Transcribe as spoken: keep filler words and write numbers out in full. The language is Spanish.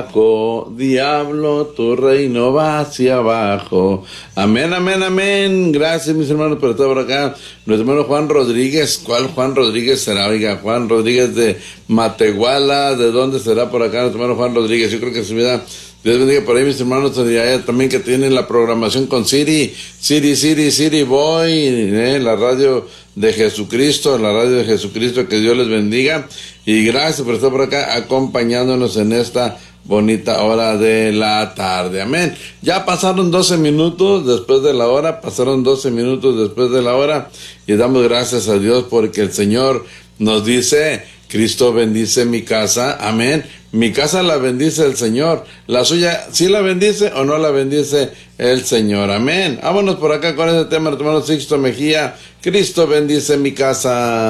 abajo, diablo, tu reino va hacia abajo. Amén, amén, amén. Gracias, mis hermanos, por estar por acá. Nuestro hermano Juan Rodríguez. ¿Cuál Juan Rodríguez será? Oiga, Juan Rodríguez de Matehuala. ¿De dónde será por acá nuestro hermano Juan Rodríguez? Yo creo que su vida... Dios bendiga por ahí, mis hermanos, también que tienen la programación con Siri, Siri, Siri, Siri Boy, ¿eh? La radio de Jesucristo, la radio de Jesucristo, que Dios les bendiga. Y gracias por estar por acá acompañándonos en esta bonita hora de la tarde. Amén. Ya pasaron doce minutos después de la hora, pasaron doce minutos después de la hora, y damos gracias a Dios porque el Señor nos dice: Cristo bendice mi casa. Amén. Mi casa la bendice el Señor. La suya, ¿sí la bendice o no la bendice el Señor? Amén. Vámonos por acá con ese tema, hermano Sixto Mejía. Cristo bendice mi casa.